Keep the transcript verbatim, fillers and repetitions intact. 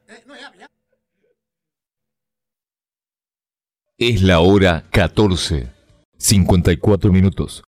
Es la hora catorce, cincuenta y cuatro minutos.